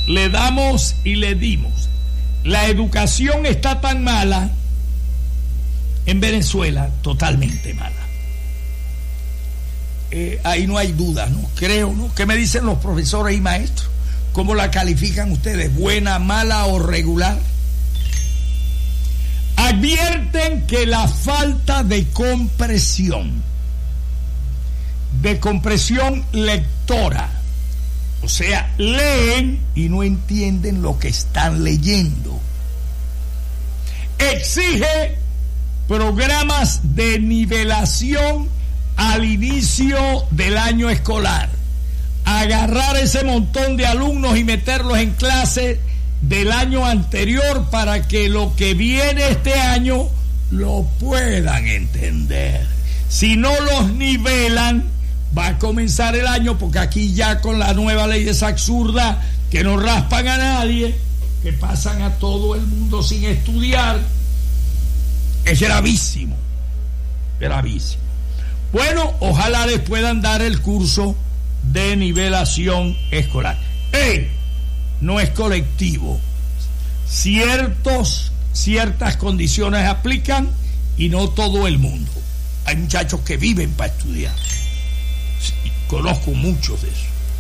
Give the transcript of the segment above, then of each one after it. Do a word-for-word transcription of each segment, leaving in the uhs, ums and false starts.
le damos y le dimos. La educación está tan mala en Venezuela, totalmente mala. Eh, ahí no hay duda, ¿no? Creo, ¿no? ¿Qué me dicen los profesores y maestros? ¿Cómo la califican ustedes? ¿Buena, mala o regular? Advierten que la falta de compresión, de compresión lectora, o sea, leen y no entienden lo que están leyendo, exige programas de nivelación al inicio del año escolar. Agarrar ese montón de alumnos y meterlos en clase del año anterior para que lo que viene este año lo puedan entender. Si no los nivelan, va a comenzar el año, porque aquí ya con la nueva ley esa absurda que no raspan a nadie, que pasan a todo el mundo sin estudiar, es gravísimo, gravísimo. Bueno, ojalá les puedan dar el curso de nivelación escolar. ¡Ey! No es colectivo. Ciertos, ciertas condiciones aplican y no todo el mundo. Hay muchachos que viven para estudiar. Sí, conozco muchos de esos.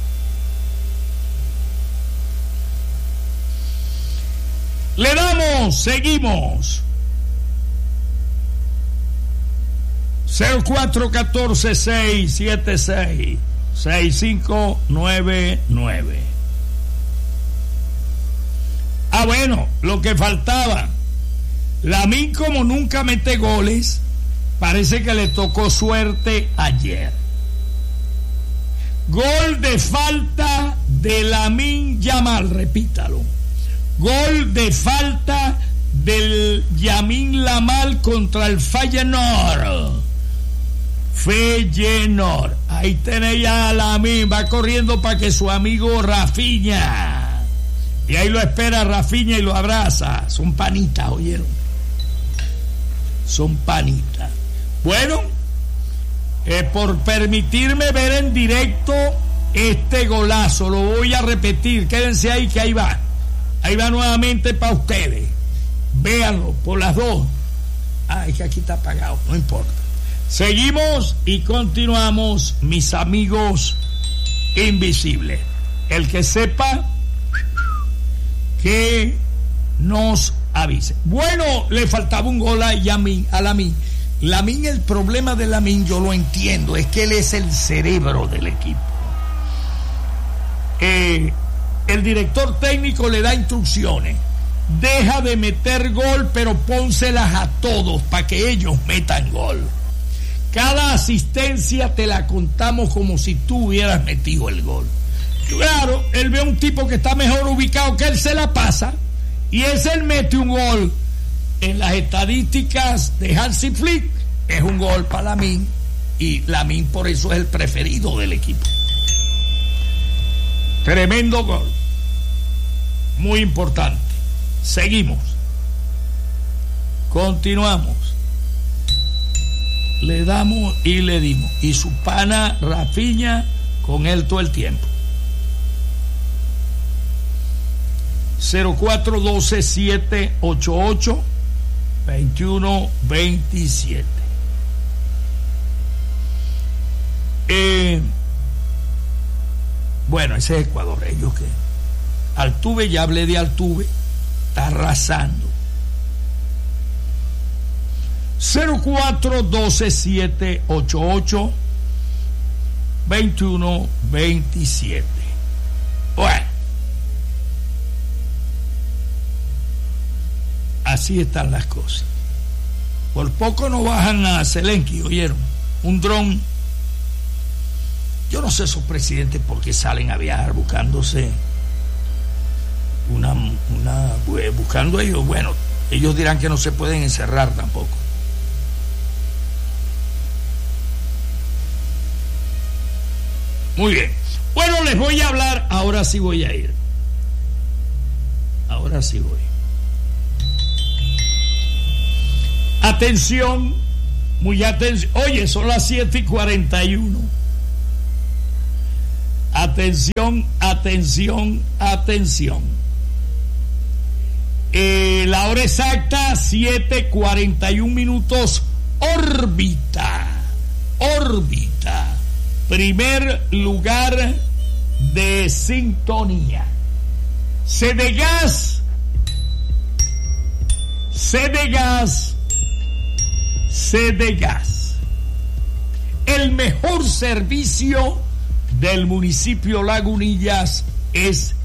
Le damos, seguimos. cero cuatro uno cuatro, seis siete seis, seis cinco nueve nueve. Ah, bueno, lo que faltaba. Lamine, como nunca mete goles, parece que le tocó suerte ayer. Gol de falta de Lamine Yamal, repítalo. Gol de falta del Lamine Yamal contra el Feyenoord. Feyenoord. Ahí tenéis a Lamine, va corriendo para que su amigo Rafinha. Y ahí lo espera Rafinha y lo abraza. Son panitas, ¿oyeron? Son panitas. Bueno, eh, por permitirme ver en directo este golazo, lo voy a repetir. Quédense ahí que ahí va. Ahí va nuevamente para ustedes. Véanlo por las dos. Ah, es que aquí está apagado, no importa. Seguimos y continuamos, mis amigos invisibles. El que sepa, que nos avise. Bueno, le faltaba un gol a Lamine, a Lamine. Lamine, el problema de Lamine, yo lo entiendo, es que él es el cerebro del equipo. Eh, el director técnico le da instrucciones. Deja de meter gol, pero pónselas a todos para que ellos metan gol. Cada asistencia te la contamos como si tú hubieras metido el gol. Claro, él ve a un tipo que está mejor ubicado que él, se la pasa y ese él mete un gol. En las estadísticas de Hansi Flick es un gol para Lamine, y Lamine por eso es el preferido del equipo. Tremendo gol, muy importante. Seguimos, continuamos, le damos y le dimos, y su pana Rafinha con él todo el tiempo. cero cuatro uno dos siete ocho ocho dos uno dos siete. Eh, bueno, ese es Ecuador. Ellos que Altuve, ya hablé de Altuve, está arrasando. cero cuatro uno dos siete ocho ocho dos uno dos siete. Bueno, así están las cosas. Por poco no bajan a Zelensky, ¿oyeron? Un dron. Yo no sé esos presidentes por qué salen a viajar buscándose una, una buscando ellos. Bueno, ellos dirán que no se pueden encerrar tampoco. Muy bien. Bueno, les voy a hablar. Ahora sí voy a ir. Ahora sí voy. Atención, muy atención. Oye, son las siete y cuarenta y uno. Atención. atención, atención, atención. Eh, la hora exacta, siete cuarenta y un minutos, órbita, órbita, primer lugar de sintonía. Sedegas, Sedegas, Sedegas, el mejor servicio del municipio Lagunillas es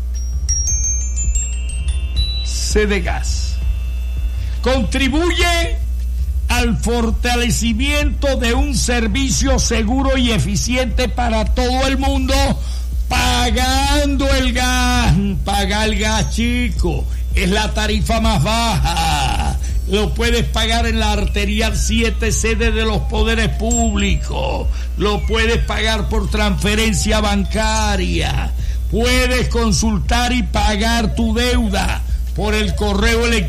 Sedegas. Contribuye al fortalecimiento de un servicio seguro y eficiente para todo el mundo, pagando el gas. Paga el gas, chico, es la tarifa más baja. Lo puedes pagar en la arterial siete, sede de los poderes públicos. Lo puedes pagar por transferencia bancaria. Puedes consultar y pagar tu deuda por el correo electrónico